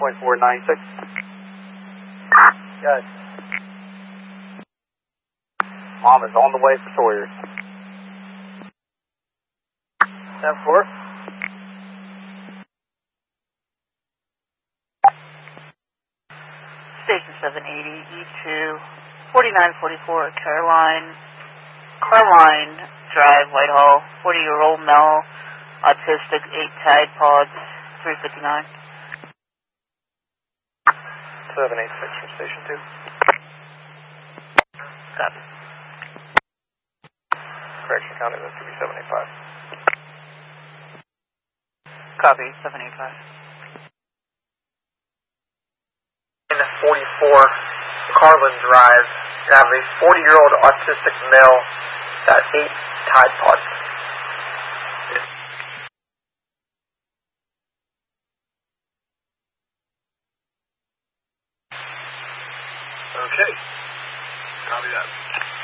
9.496. Good. Mom is on the way for Sawyers. 10-4. Station 780, E2, 4944 Carline Drive, Whitehall, 40-year-old male, autistic, 8 Tide Pods, 359. 786 from Station 2. Copy. Correction County, that's to be 785. Copy, 785. 44 Carlin Drive. You have a 40-year-old autistic male, got 8 Tide Pods. Okay. Copy that.